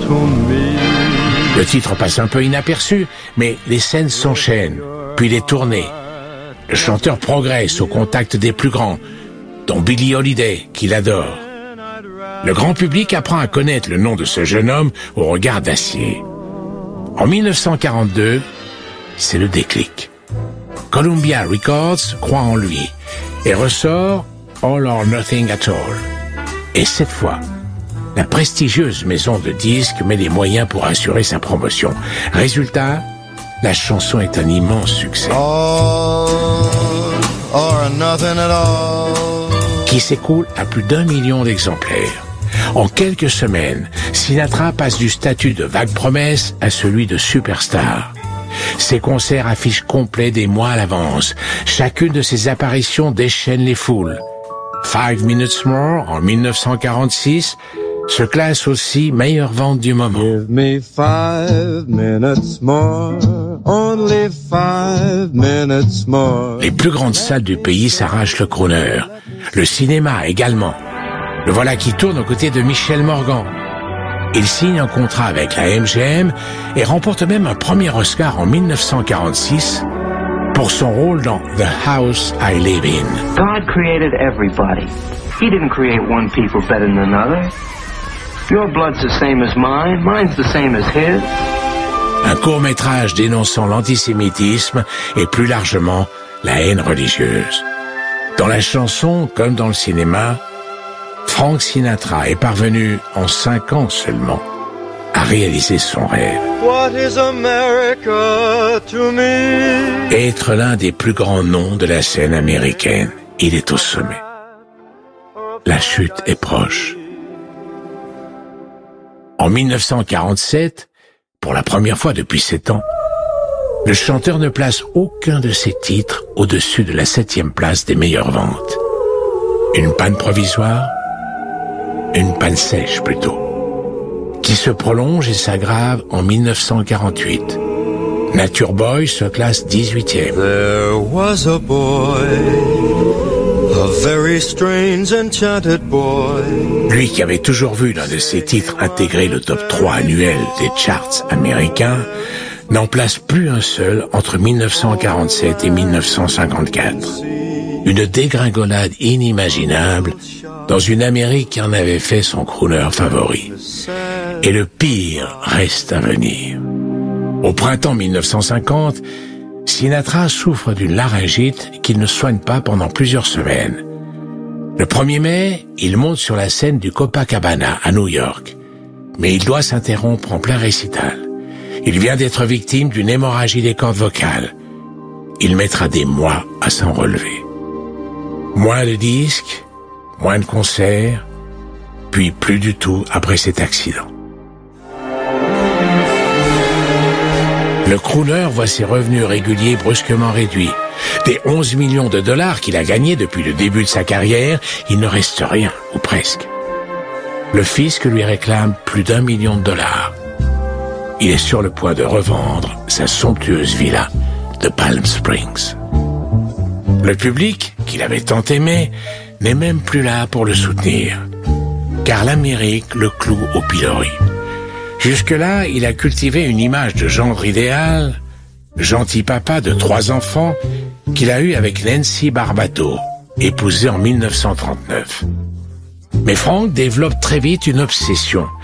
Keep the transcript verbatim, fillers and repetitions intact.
Le titre passe un peu inaperçu, mais les scènes s'enchaînent, puis les tournées. Le chanteur progresse au contact des plus grands, dont Billie Holiday, qu'il adore. Le grand public apprend à connaître le nom de ce jeune homme au regard d'acier. En mille neuf cent quarante-deux, c'est le déclic. Columbia Records croit en lui et ressort All or Nothing at All. Et cette fois, la prestigieuse maison de disques met les moyens pour assurer sa promotion. Résultat, la chanson est un immense succès. All or nothing at all. Qui s'écoule à plus d'un million d'exemplaires. En quelques semaines, Sinatra passe du statut de vague promesse à celui de superstar. Ses concerts affichent complets des mois à l'avance. Chacune de ses apparitions déchaîne les foules. Five Minutes More, en mille neuf cent quarante-six, se classe aussi meilleure vente du moment. Give me five minutes more, only five minutes more. Les plus grandes salles du pays s'arrachent le crooner. Le cinéma également. Le voilà qui tourne aux côtés de Michel Morgan. Il signe un contrat avec la M G M et remporte même un premier Oscar en mille neuf cent quarante-six pour son rôle dans The House I Live In. God created everybody. He didn't create one people better than another. Your blood's the same as mine, mine's the same as his. Un court-métrage dénonçant l'antisémitisme et plus largement la haine religieuse. Dans la chanson, comme dans le cinéma, Frank Sinatra est parvenu, en cinq ans seulement, à réaliser son rêve. What is America to me? Être l'un des plus grands noms de la scène américaine, il est au sommet. La chute est proche. En mille neuf cent quarante-sept, pour la première fois depuis sept ans, le chanteur ne place aucun de ses titres au-dessus de la septième place des meilleures ventes. Une panne provisoire, une panne sèche plutôt, qui se prolonge et s'aggrave en mille neuf cent quarante-huit. Nature Boy se classe dix-huitième. There was a boy, a very strange enchanted boy. Lui qui avait toujours vu l'un de ses titres intégrer le top trois annuel des charts américains, n'en place plus un seul entre mille neuf cent quarante-sept et mille neuf cent cinquante-quatre. Une dégringolade inimaginable dans une Amérique qui en avait fait son crooner favori. Et le pire reste à venir. Au printemps mille neuf cent cinquante, Sinatra souffre d'une laryngite qu'il ne soigne pas pendant plusieurs semaines. Le premier mai, il monte sur la scène du Copacabana à New York. Mais il doit s'interrompre en plein récital. Il vient d'être victime d'une hémorragie des cordes vocales. Il mettra des mois à s'en relever. Moins de disques, moins de concerts, puis plus du tout après cet accident. Le crooner voit ses revenus réguliers brusquement réduits. Des onze millions de dollars qu'il a gagnés depuis le début de sa carrière, il ne reste rien, ou presque. Le fisc lui réclame plus d'un million de dollars. Il est sur le point de revendre sa somptueuse villa de Palm Springs. Le public, qu'il avait tant aimé, n'est même plus là pour le soutenir, car l'Amérique le cloue au pilori. Jusque-là, il a cultivé une image de gendre idéal, gentil papa de trois enfants, qu'il a eu avec Nancy Barbato, épousée en mille neuf cent trente-neuf. Mais Frank développe très vite une obsession,